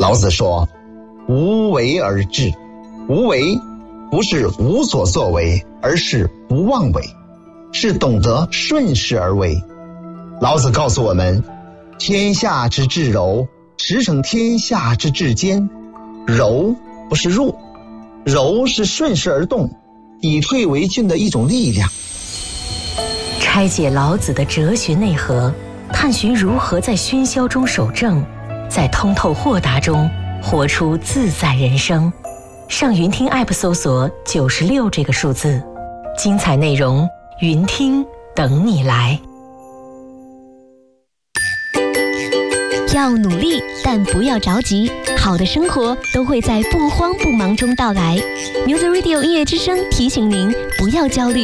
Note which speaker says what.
Speaker 1: 老子说，无为而治。无为不是无所作为，而是不妄为，是懂得顺势而为。老子告诉我们，天下之至柔，驰骋天下之至坚。柔不是弱，柔是顺势而动，以退为进的一种力量。
Speaker 2: 拆解老子的哲学内核，探寻如何在喧嚣中守正，在通透豁达中活出自在人生。上云听 App 搜索96这个数字，精彩内容云听等你来。
Speaker 3: 要努力，但不要着急。好的生活都会在不慌不忙中到来。Music Radio 音乐之声提醒您，不要焦虑，